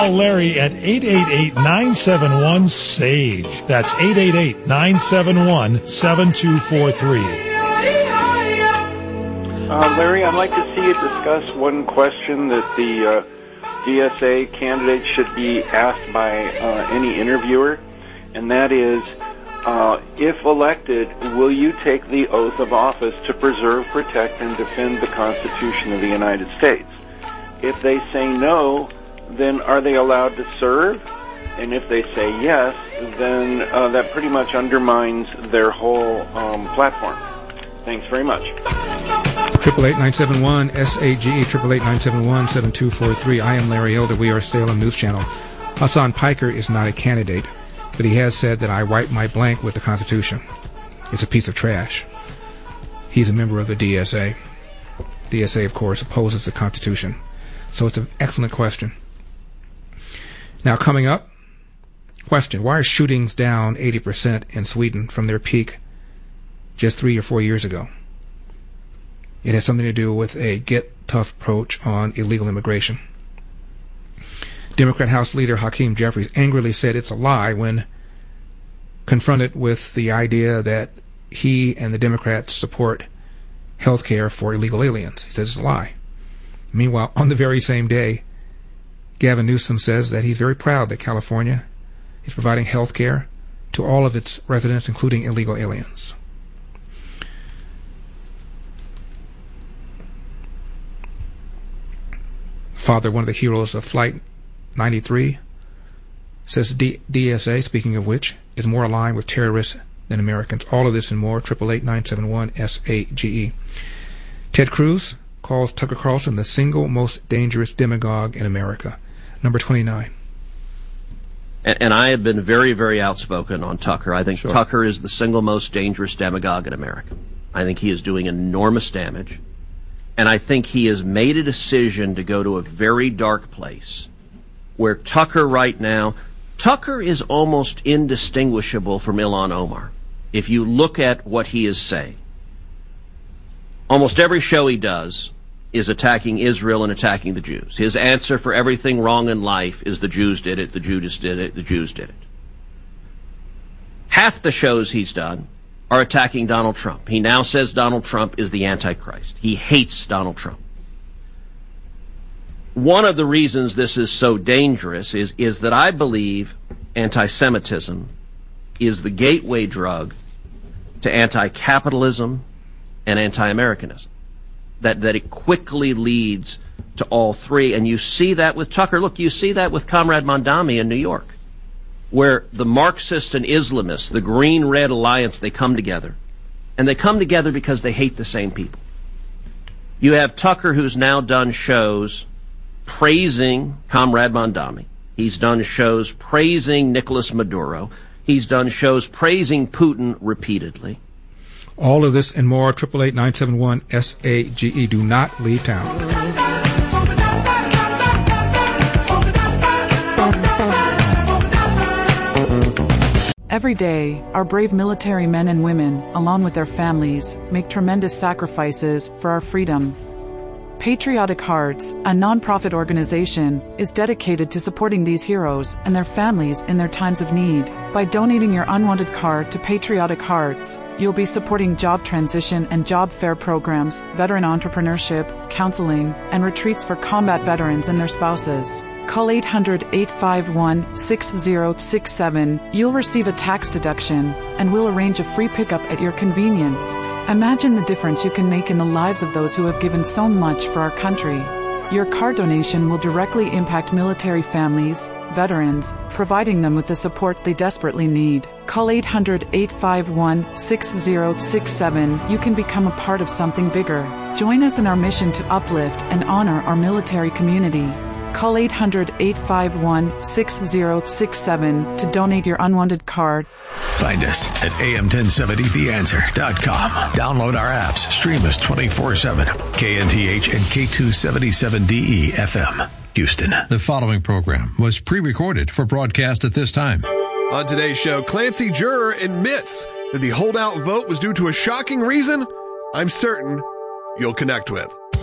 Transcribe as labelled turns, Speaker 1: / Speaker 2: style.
Speaker 1: Call Larry at 888-971-SAGE. That's 888-971-7243.
Speaker 2: Larry, I'd like to see you discuss one question that the DSA candidate should be asked by any interviewer, and that is, if elected, will you take the oath of office to preserve, protect, and defend the Constitution of the United States? If they say no, then are they allowed to serve? And if they say yes, then that pretty much undermines their whole platform. Thanks very much.
Speaker 3: 888-971-SAGE, 888-971-7243. I am Larry Elder. We are Salem News Channel. Hassan Piker is not a candidate, but he has said that I wipe my blank with the Constitution. It's a piece of trash. He's a member of the DSA. DSA, of course, opposes the Constitution. So it's an excellent question. Now, coming up, question, why are shootings down 80% in Sweden from their peak just 3 or 4 years ago? It has something to do with a get-tough approach on illegal immigration. Democrat House Leader Hakeem Jeffries angrily said it's a lie when confronted with the idea that he and the Democrats support health care for illegal aliens. He says it's a lie. Meanwhile, on the very same day, Gavin Newsom says that he's very proud that California is providing health care to all of its residents, including illegal aliens. Father, one of the heroes of Flight 93, says DSA, speaking of which, is more aligned with terrorists than Americans. All of this and more, 888-971-SAGE. Ted Cruz calls Tucker Carlson the single most dangerous demagogue in America. Number 29.
Speaker 4: And I have been very, very outspoken on Tucker. I think sure. Tucker is the single most dangerous demagogue in America. I think he is doing enormous damage. And I think he has made a decision to go to a very dark place where Tucker right now, Tucker is almost indistinguishable from Ilhan Omar. If you look at what he is saying, almost every show he does is attacking Israel and attacking the Jews. His answer for everything wrong in life is the Jews did it, the Jews did it, the Jews did it. Half the shows he's done are attacking Donald Trump. He now says Donald Trump is the Antichrist. He hates Donald Trump. One of the reasons this is so dangerous is that I believe anti-Semitism is the gateway drug to anti-capitalism and anti-Americanism. That it quickly leads to all three. And you see that with Tucker. Look, you see that with Comrade Mondami in New York, where the Marxists and Islamists, the Green-Red Alliance, they come together. And they come together because they hate the same people. You have Tucker, who's now done shows praising Comrade Mondami. He's done shows praising Nicolas Maduro. He's done shows praising Putin repeatedly.
Speaker 3: All of this and more, 888-971-SAGE. Do not leave town.
Speaker 5: Every day, our brave military men and women, along with their families, make tremendous sacrifices for our freedom. Patriotic Hearts, a non-profit organization, is dedicated to supporting these heroes and their families in their times of need. By donating your unwanted card to Patriotic Hearts, you'll be supporting job transition and job fair programs, veteran entrepreneurship, counseling, and retreats for combat veterans and their spouses. Call 800-851-6067. You'll receive a tax deduction, and we'll arrange a free pickup at your convenience. Imagine the difference you can make in the lives of those who have given so much for our country. Your card donation will directly impact military families, veterans, providing them with the support they desperately need. Call 800-851-6067. You can become a part of something bigger. Join us in our mission to uplift and honor our military community. Call 800-851-6067 to donate your unwanted card.
Speaker 6: Find us at am1070theanswer.com. Download our apps. Stream us 24/7. KNTH and K277DE FM, Houston.
Speaker 7: The following program was pre-recorded for broadcast at this time.
Speaker 8: On today's show, Clancy Juror admits that the holdout vote was due to a shocking reason I'm certain you'll connect with.